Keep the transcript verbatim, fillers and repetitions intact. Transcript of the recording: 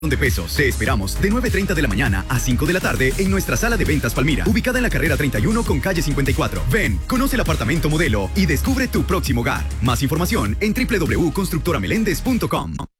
de pesos. Te esperamos de nueve treinta de la mañana a cinco de la tarde en nuestra sala de ventas Palmira, ubicada en la carrera treinta y uno con calle cincuenta y cuatro. Ven, conoce el apartamento modelo y descubre tu próximo hogar. Más información en doble u doble u doble u punto constructora meléndez punto com.